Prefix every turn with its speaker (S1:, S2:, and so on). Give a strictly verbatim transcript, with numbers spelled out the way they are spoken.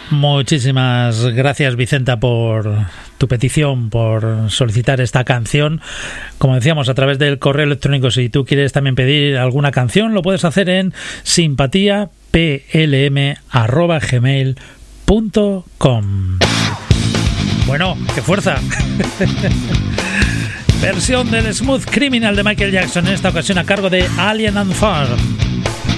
S1: Muchísimas gracias, Vicenta, por tu petición, por solicitar esta canción. Como decíamos, a través del correo electrónico, si tú quieres también pedir alguna canción, lo puedes hacer en simpatía p l m arroba gmail punto com. Bueno, ¡qué fuerza! Versión del Smooth Criminal de Michael Jackson, en esta ocasión a cargo de Alien and Farm.